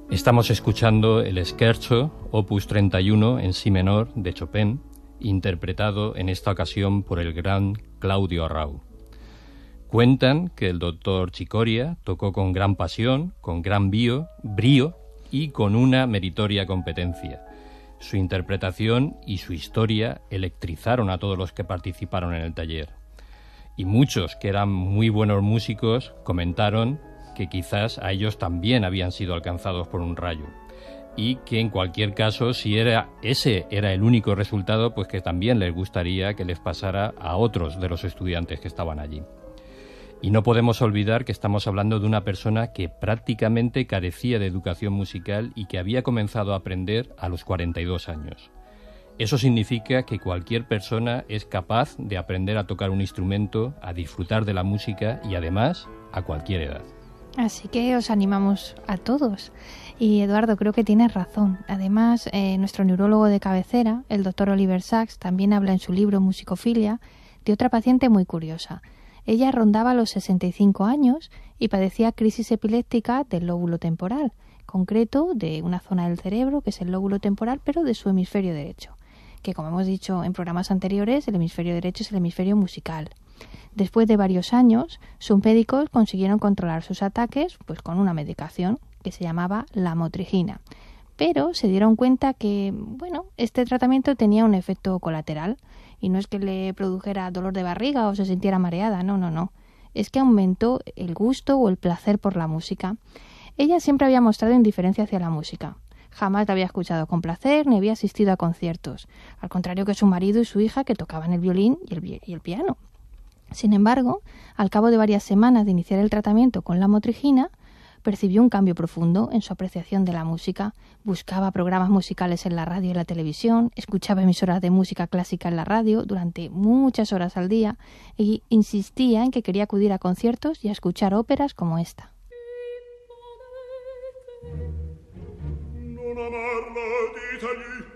Estamos escuchando el Scherzo, opus 31 en si menor de Chopin, interpretado en esta ocasión por el gran Claudio Arrau. Cuentan que el doctor Chicoria tocó con gran pasión, con gran brío y con una meritoria competencia. Su interpretación y su historia electrizaron a todos los que participaron en el taller. Y muchos que eran muy buenos músicos comentaron que quizás a ellos también habían sido alcanzados por un rayo. Y que en cualquier caso, si ese era el único resultado, pues que también les gustaría que les pasara a otros de los estudiantes que estaban allí. Y no podemos olvidar que estamos hablando de una persona que prácticamente carecía de educación musical y que había comenzado a aprender a los 42 años. Eso significa que cualquier persona es capaz de aprender a tocar un instrumento, a disfrutar de la música y además a cualquier edad. Así que os animamos a todos. Y Eduardo, creo que tienes razón. Además, nuestro neurólogo de cabecera, el doctor Oliver Sacks, también habla en su libro Musicofilia de otra paciente muy curiosa. Ella rondaba los 65 años y padecía crisis epiléptica del lóbulo temporal, concreto de una zona del cerebro que es el lóbulo temporal, pero de su hemisferio derecho, que como hemos dicho en programas anteriores, el hemisferio derecho es el hemisferio musical. Después de varios años, sus médicos consiguieron controlar sus ataques pues con una medicación que se llamaba lamotrigina, pero se dieron cuenta que, este tratamiento tenía un efecto colateral, y no es que le produjera dolor de barriga o se sintiera mareada, no. Es que aumentó el gusto o el placer por la música. Ella siempre había mostrado indiferencia hacia la música. Jamás la había escuchado con placer ni había asistido a conciertos, al contrario que su marido y su hija que tocaban el violín y el piano. Sin embargo, al cabo de varias semanas de iniciar el tratamiento con lamotrigina, percibió un cambio profundo en su apreciación de la música, buscaba programas musicales en la radio y la televisión, escuchaba emisoras de música clásica en la radio durante muchas horas al día y insistía en que quería acudir a conciertos y a escuchar óperas como esta. Non amarla, ditagli,